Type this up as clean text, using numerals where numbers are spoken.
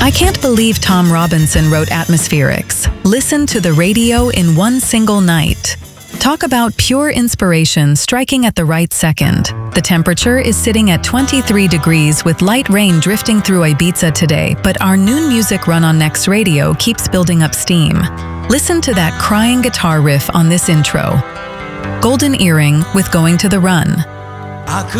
I can't believe Tom Robinson wrote Atmospherics. Listen to the radio in one single night. Talk about pure inspiration striking at the right second. The temperature is sitting at 23 degrees with light rain drifting through Ibiza today, but our noon music run on Next Radio keeps building up steam. Listen to that crying guitar riff on this intro. Golden Earring with Going to the Run.